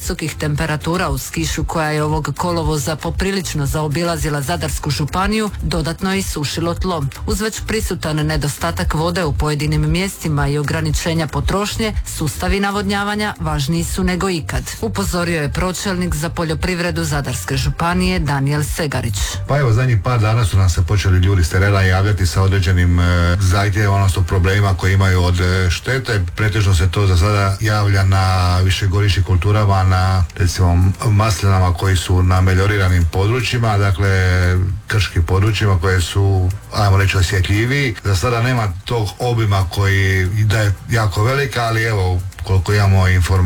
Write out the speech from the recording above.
visokih temperatura uz kišu koja je ovog kolovoza poprilično zaobilazila Zadarsku županiju dodatno je isušilo tlo. Uz već prisutan nedostatak vode u pojedinim mjestima i ograničenja potrošnje, sustavi navodnjavanja važniji su nego ikad. Upozorio je pročelnik za poljoprivredu Zadarske županije Danijel Segarić. Pa evo, zadnjih par dana su nam se počeli ljudi s terena javljati sa određenim zahtjevima, odnosno problemima koji imaju od štete. Pretežno se to za sada javlja na višegodišnjim kulturama, na recimo maslinama koji su na melioriranim područjima, dakle krškim područjima koje su, ajmo reći, osjetljiviji. Za sada nema tog obima koji da je jako velika, ali evo, koliko imamo informacija